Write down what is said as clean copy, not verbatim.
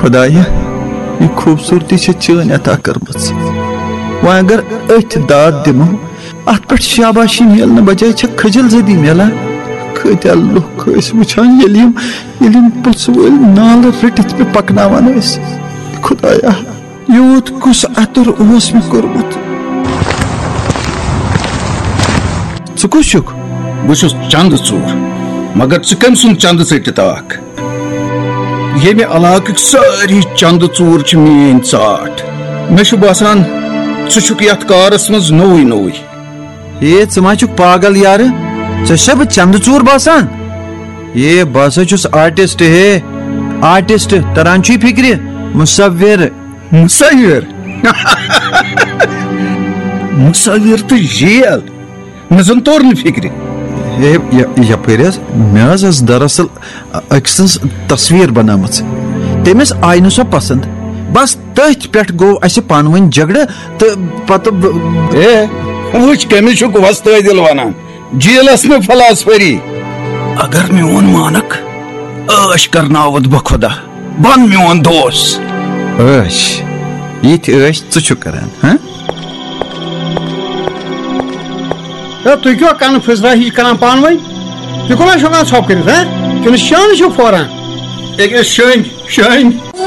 خدایا یہ خوبصورتی سے چین عطا کرمت وہ اگر اتھ داد دمو ات پہ شاباشی ملنے بجائے کھجل زدی ملان کتیا لوک وچان یل پلس ول نال رٹت پہ پکناوان خدایا یوت کس اتر اس میں کورمت ژٕ کُس چھُکھ بہٕ چھُس چند ژوٗر مگر ژٕ کٔمۍ سُنٛد چند ژٔٹِتھ ییٚمہِ علاقٕکۍ سٲری چند ژوٗر چھِ میٲنۍ ژاٹھ مےٚ چھُ باسان ژٕ چھُکھ یتھ کارس منٛز نوٚوُے نوٚوُے ہے ژٕ ما چھُکھ پاگل یارٕ ژےٚ چھا بہٕ چند ژوٗر باسان ہے بہٕ ہسا چھُس آرٹسٹ ہے آرٹسٹ تران چھُے فکرِ مصور مصور تہٕ جیل مےٚ زن توٚر نہٕ فکرِ ہے یپٲرۍ حظ مےٚ حظ ٲس دراصل أکۍ سٕنٛز تصویر بنٲمٕژ تٔمِس آیہِ نہٕ سۄ پسند بس تٔتھۍ پٮ۪ٹھ گوٚو اسہِ پانہٕ ؤنۍ جگڑٕ تہٕ پتہٕ وٕچھ کٔمِس چھُکھ وۄستٲدِل ونان جیلس نہٕ فلاسفری اگر میون مانکھ عٲش کرناوتھ بہٕ خدا بن میون دوس عٲش یِتھ عٲش ژٕ چھُکھ کران تُہۍ کیٛاہ کنہٕ فضرا ہِش کران پانہٕ ؤنۍ تُہۍ کوٗتاہ چھِو ہٮ۪کان ژھۄپہٕ کٔرِتھ کنہٕ شٲنۍ چھِو پھوران أکِس شٔنۍ